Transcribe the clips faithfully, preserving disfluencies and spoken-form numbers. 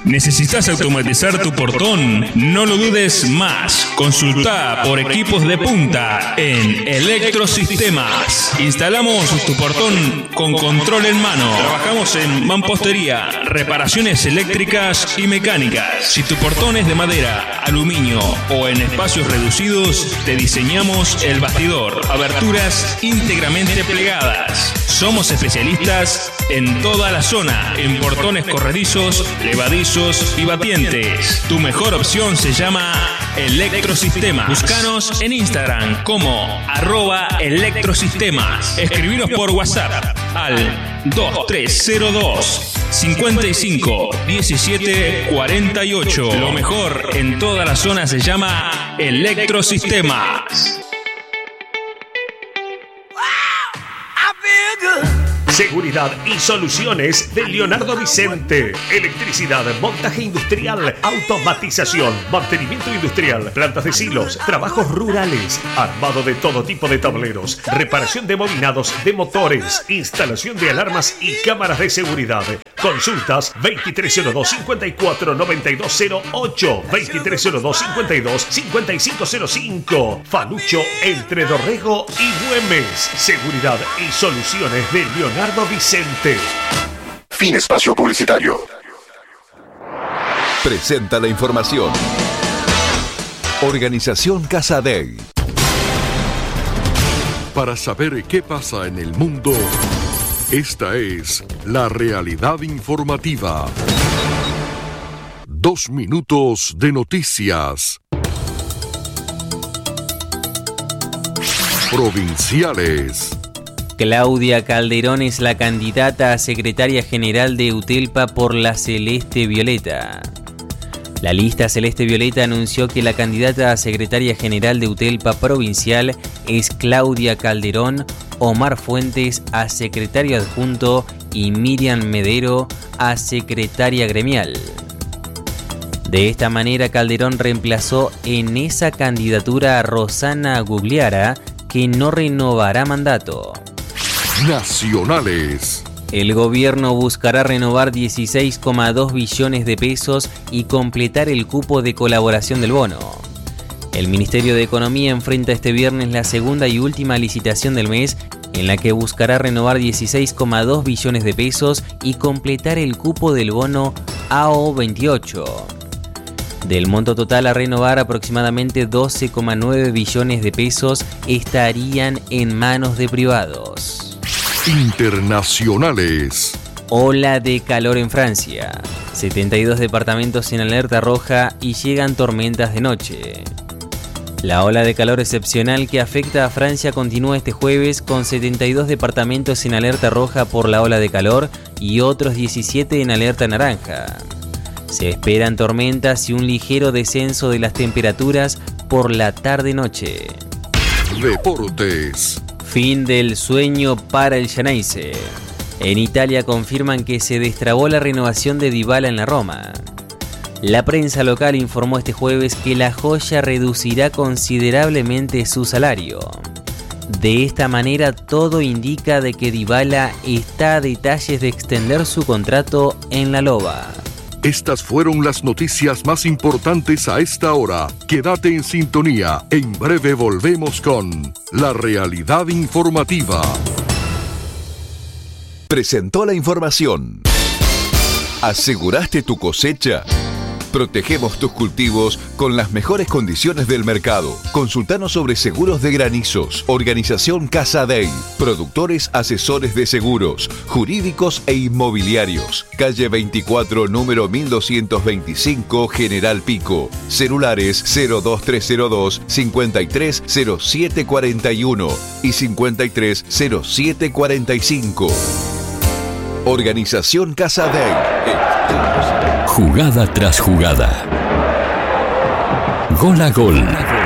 ¿Necesitas automatizar tu portón? No lo dudes más. Consulta por equipos de punta en Electrosistemas. Instalamos tu portón con control en mano. Trabajamos en mampostería, reparaciones eléctricas y mecánicas. Si tu portón es de madera, aluminio o en espacios reducidos, te diseñamos el bastidor. Aberturas íntegramente plegadas. Somos especialistas en toda la zona, en portones corredizos, levadizos y batientes. Tu mejor opción se llama Electrosistemas. Búscanos en Instagram como arroba Electrosistemas. Escribinos por WhatsApp al dos tres cero dos, cincuenta y cinco, diecisiete, cuarenta y ocho. Lo mejor en toda la zona se llama Electrosistemas. Seguridad y soluciones de Leonardo Vicente. Electricidad, montaje industrial, automatización, mantenimiento industrial, plantas de silos, trabajos rurales, armado de todo tipo de tableros, reparación de bobinados de motores, instalación de alarmas y cámaras de seguridad. Consultas veintitrés cero dos, cincuenta y cuatro, noventa y dos cero ocho, veintitrés cero dos, cincuenta y dos, cincuenta y cinco cero cinco. Falucho entre Dorrego y Güemes. Seguridad y soluciones de Leonardo Vicente. Fin espacio publicitario. Presenta la información. Organización Casadei. Para saber qué pasa en el mundo, esta es la realidad informativa. Dos minutos de noticias. Provinciales. Claudia Calderón es la candidata a secretaria general de UTELPA por la Celeste Violeta. La lista Celeste Violeta anunció que la candidata a secretaria general de UTELPA provincial es Claudia Calderón, Omar Fuentes a secretario adjunto y Miriam Medero a secretaria gremial. De esta manera, Calderón reemplazó en esa candidatura a Rosana Gugliara, que no renovará mandato. Nacionales. El gobierno buscará renovar dieciséis coma dos billones de pesos y completar el cupo de colaboración del bono. El Ministerio de Economía enfrenta este viernes la segunda y última licitación del mes, en la que buscará renovar dieciséis coma dos billones de pesos y completar el cupo del bono A O veintiocho. Del monto total a renovar, aproximadamente doce coma nueve billones de pesos estarían en manos de privados. Internacionales. Ola de calor en Francia. setenta y dos departamentos en alerta roja y llegan tormentas de noche. La ola de calor excepcional que afecta a Francia continúa este jueves con setenta y dos departamentos en alerta roja por la ola de calor y otros diecisiete en alerta naranja. Se esperan tormentas y un ligero descenso de las temperaturas por la tarde-noche. Deportes. Fin del sueño para el Xeneize. En Italia confirman que se destrabó la renovación de Dybala en la Roma. La prensa local informó este jueves que la joya reducirá considerablemente su salario. De esta manera, todo indica de que Dybala está a detalles de extender su contrato en la Loba. Estas fueron las noticias más importantes a esta hora. Quédate en sintonía. En breve volvemos con La Realidad Informativa. Presentó la información. ¿Aseguraste tu cosecha? Protegemos tus cultivos con las mejores condiciones del mercado. Consultanos sobre seguros de granizos. Organización Casadei. Productores asesores de seguros, jurídicos e inmobiliarios. Calle veinticuatro, número mil doscientos veinticinco, General Pico. Celulares cero dos tres cero dos, cincuenta y tres cero siete cuarenta y uno y cincuenta y tres cero siete cuarenta y cinco. Organización Casadei. Jugada tras jugada. Gol a gol.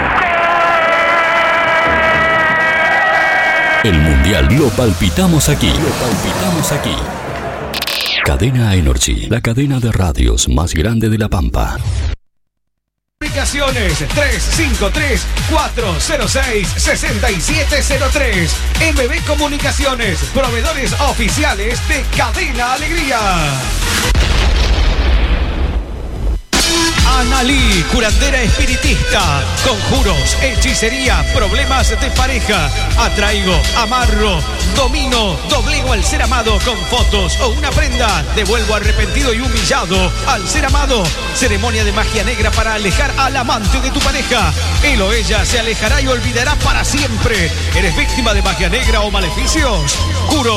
El Mundial lo palpitamos aquí. Lo palpitamos aquí. Cadena Energy, la cadena de radios más grande de La Pampa. Comunicaciones tres cinco tres, cuatro cero seis, seis siete cero tres. M B Comunicaciones, proveedores oficiales de Cadena Alegría. Mari, curandera espiritista. Conjuros, hechicería, problemas de pareja. Atraigo, amarro, domino, doblego al ser amado con fotos o una prenda. Devuelvo arrepentido y humillado al ser amado. Ceremonia de magia negra para alejar al amante de tu pareja. Él o ella se alejará y olvidará para siempre. ¿Eres víctima de magia negra o maleficios? Curo